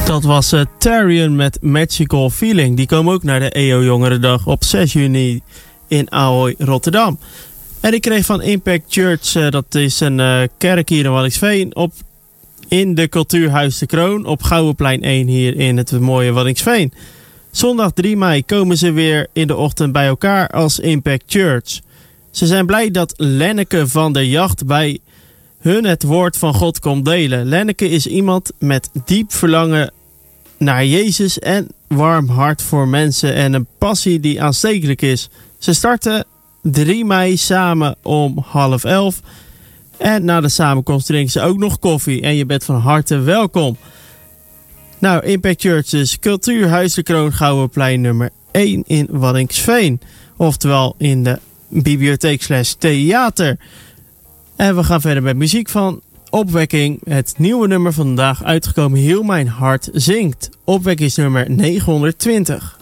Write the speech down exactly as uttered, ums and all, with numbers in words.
Dat was uh, Tarion met Magical Feeling. Die komen ook naar de E O Jongerendag op zes juni in Ahoy, Rotterdam. En ik kreeg van Impact Church, uh, dat is een uh, kerk hier in Waddinxveen, op in de Cultuurhuis de Kroon op Gouwenplein één hier in het mooie Waddinxveen. Zondag drie mei komen ze weer in de ochtend bij elkaar als Impact Church. Ze zijn blij dat Lenneke van der Jacht bij hun het woord van God komt delen. Lenneke is iemand met diep verlangen naar Jezus en warm hart voor mensen en een passie die aanstekelijk is. Ze starten drie mei samen om half elf. En na de samenkomst drinken ze ook nog koffie en je bent van harte welkom. Nou, Impact Church is Cultuurhuis de Kroon Gouwenplein nummer één in Waddinxveen. Oftewel in de bibliotheek slash theater. En we gaan verder met muziek van Opwekking. Het nieuwe nummer van vandaag uitgekomen, Heel Mijn Hart Zingt. Opwekkingsnummer negenhonderdtwintig.